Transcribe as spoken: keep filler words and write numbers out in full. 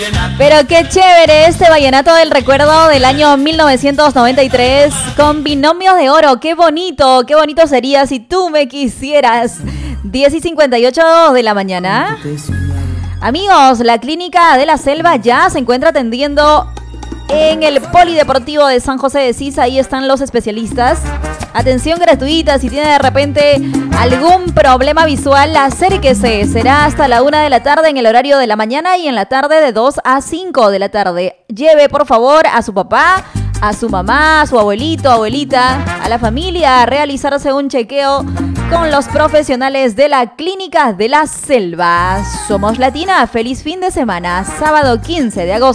Pero qué chévere este vallenato del recuerdo del año mil novecientos noventa y tres con Binomios de Oro. Qué bonito, qué bonito sería si tú me quisieras. diez y cincuenta y ocho de la mañana. Amigos, la Clínica de la Selva ya se encuentra atendiendo en el Polideportivo de San José de Sisa. Ahí están los especialistas. Atención gratuita, si tiene de repente algún problema visual, acérquese. Será hasta la una de la tarde en el horario de la mañana y en la tarde de dos a cinco de la tarde. Lleve por favor a su papá, a su mamá, a su abuelito, abuelita, a la familia a realizarse un chequeo con los profesionales de la Clínica de la Selva. Somos Latina, feliz fin de semana, sábado quince de agosto.